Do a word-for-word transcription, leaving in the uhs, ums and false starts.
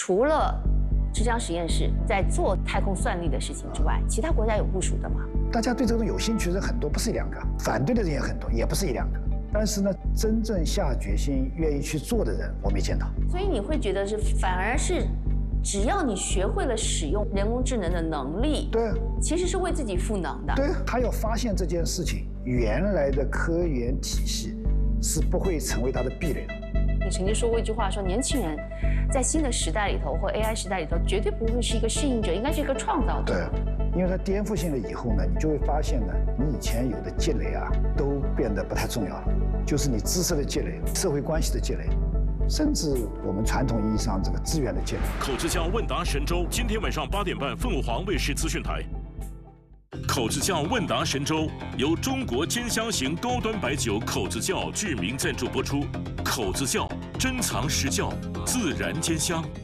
除了浙江实验室在做太空算力的事情之外，其他国家有部署的吗？ 大家对这种有兴趣的人很多，不是一两个；反对的人也很多，也不是一两个。但是呢，真正下决心、愿意去做的人，我没见到。 所以你会觉得是，反而是，只要你学会了使用人工智能的能力， 对， 其实是为自己赋能的。 对，他要发现这件事情，原来的科研体系是不会成为他的壁垒的。 你曾经说过一句话，说年轻人在新的时代里头或 A I 时代里头，绝对不会是一个适应者，应该是一个创造者。 对，因为它颠覆性了以后呢，你就会发现呢，你以前有的积累啊，都变得不太重要了，就是你知识的积累、社会关系的积累，甚至我们传统意义上这个资源的积累。 口之教问答神州，今天晚上八点半，凤凰卫视资讯台。口之教问答神州由中国尖香型高端白酒口之教巨名赞助播出。口之教珍藏实教，自然兼香。